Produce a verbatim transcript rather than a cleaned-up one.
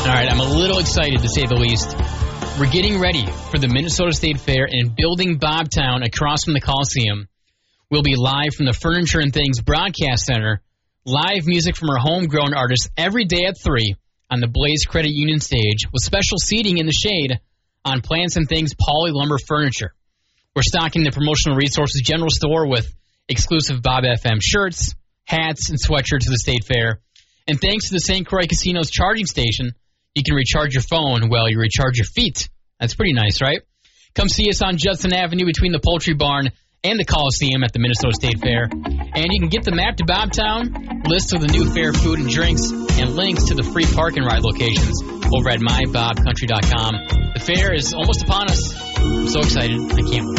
All right, I'm a little excited to say the least. We're getting ready for the Minnesota State Fair and building Bobtown across from the Coliseum. We'll be live from the Furniture and Things Broadcast Center. Live music from our homegrown artists every day at three on the Blaze Credit Union stage with special seating in the shade on Plants and Things Poly Lumber Furniture. We're stocking the Promotional Resources General Store with exclusive Bob F M shirts, hats, and sweatshirts to the State Fair. And thanks to the Saint Croix Casino's charging station, you can recharge your phone while you recharge your feet. That's pretty nice, right? Come see us on Judson Avenue between the Poultry Barn and the Coliseum at the Minnesota State Fair. And you can get the map to Bobtown, list of the new fair food and drinks, and links to the free park and ride locations over at my bob country dot com. The fair is almost upon us. I'm so excited. I can't wait.